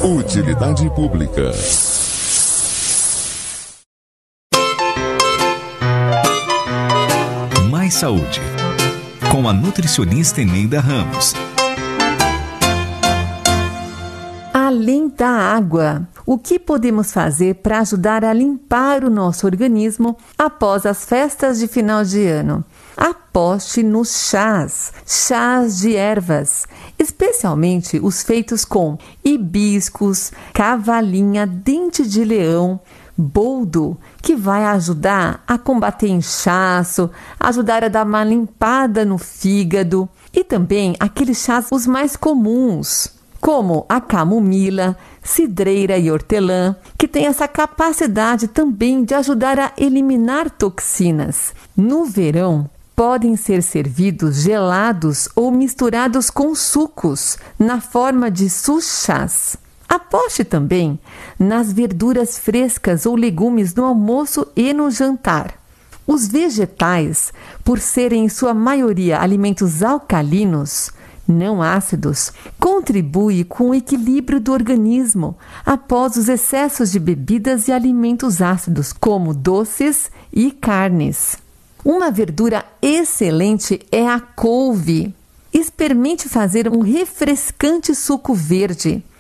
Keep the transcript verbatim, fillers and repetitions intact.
Utilidade pública. Mais Saúde, com a nutricionista Eneida Ramos. Além da água, o que podemos fazer para ajudar a limpar o nosso organismo após as festas de final de ano? Aposte nos chás, chás de ervas, especialmente os feitos com hibiscus, cavalinha, dente de leão, boldo, que vai ajudar a combater inchaço, ajudar a dar uma limpada no fígado, e também aqueles chás os mais comuns, como a camomila, cidreira e hortelã, que tem essa capacidade também de ajudar a eliminar toxinas. No verão, podem ser servidos gelados ou misturados com sucos, na forma de suchás. Aposte também nas verduras frescas ou legumes no almoço e no jantar. Os vegetais, por serem em sua maioria alimentos alcalinos, não ácidos, contribuem com o equilíbrio do organismo após os excessos de bebidas e alimentos ácidos, como doces e carnes. Uma verdura excelente é a couve. Experimente fazer um refrescante suco verde.